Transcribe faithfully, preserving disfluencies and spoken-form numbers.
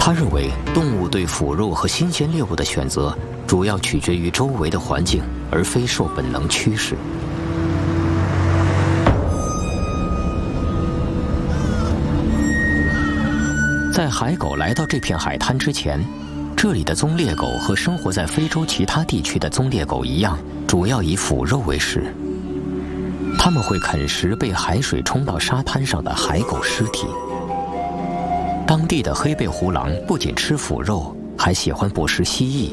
他认为，动物对腐肉和新鲜猎物的选择主要取决于周围的环境，而非受本能驱使。在海狗来到这片海滩之前，这里的棕猎狗和生活在非洲其他地区的棕猎狗一样，主要以腐肉为食。它们会啃食被海水冲到沙滩上的海狗尸体。当地的黑背狐狼不仅吃腐肉，还喜欢捕食蜥蜴、